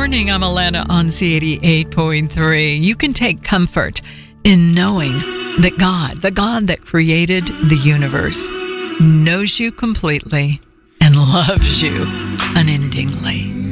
morning. I'm Alana on C88.3. You can take comfort in knowing that God, the God that created the universe, knows you completely and loves you unendingly.